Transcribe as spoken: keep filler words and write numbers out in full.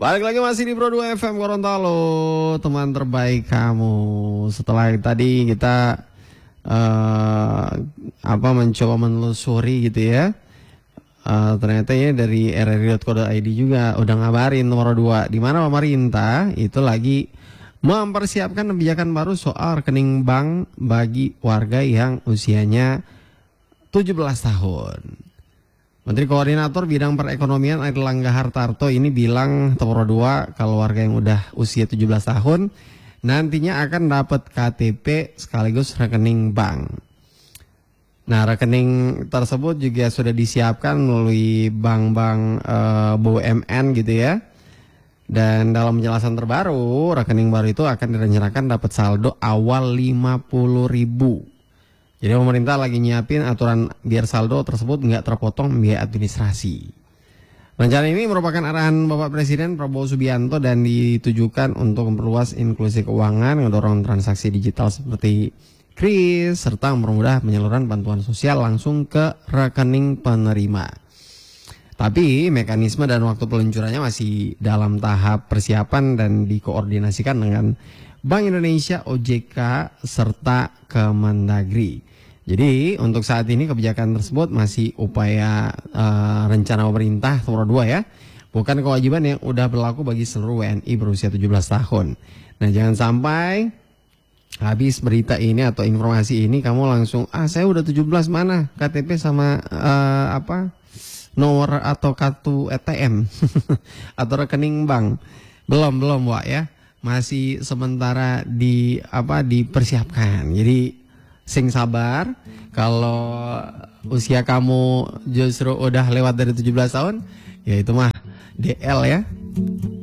Balik lagi masih di Pro dua F M Gorontalo, teman terbaik kamu. Setelah tadi kita uh, apa mencoba menelusuri gitu ya, uh, ternyata ya dari r r i dot co dot i d juga udah ngabarin nomor dua, di mana pemerintah itu lagi mempersiapkan kebijakan baru soal rekening bank bagi warga yang usianya tujuh belas tahun. Menteri Koordinator Bidang Perekonomian Airlangga Hartarto ini bilang nomor dua kalau warga yang udah usia tujuh belas tahun nantinya akan dapat K T P sekaligus rekening bank. Nah, rekening tersebut juga sudah disiapkan melalui bank-bank e, B U M N gitu ya. Dan dalam penjelasan terbaru, rekening baru itu akan direncanakan dapat saldo awal lima puluh ribu. Jadi pemerintah lagi nyiapin aturan biar saldo tersebut nggak terpotong biaya administrasi. Rencana ini merupakan arahan Bapak Presiden Prabowo Subianto dan ditujukan untuk memperluas inklusi keuangan, mendorong transaksi digital seperti kris, serta mempermudah penyaluran bantuan sosial langsung ke rekening penerima. Tapi mekanisme dan waktu peluncurannya masih dalam tahap persiapan dan dikoordinasikan dengan Bank Indonesia, O J K, serta Kemendagri. Jadi untuk saat ini kebijakan tersebut masih upaya uh, rencana pemerintah nomor dua ya, bukan kewajiban yang udah berlaku bagi seluruh W N I berusia tujuh belas tahun. Nah, jangan sampai habis berita ini atau informasi ini kamu langsung ah saya udah tujuh belas, mana K T P sama uh, apa nomor atau kartu A T M atau rekening bank. Belum belum Wak ya, masih sementara di apa dipersiapkan. Jadi sing sabar, kalau usia kamu justru udah lewat dari tujuh belas tahun, ya itu mah D L ya.